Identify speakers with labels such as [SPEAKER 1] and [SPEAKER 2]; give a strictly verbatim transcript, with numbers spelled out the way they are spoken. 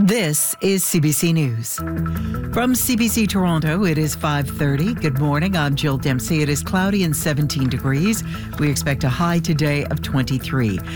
[SPEAKER 1] This is C B C News. From C B C Toronto, it is five thirty. Good morning. I'm Jill Dempsey. It is cloudy and seventeen degrees. We expect a high today of twenty-three.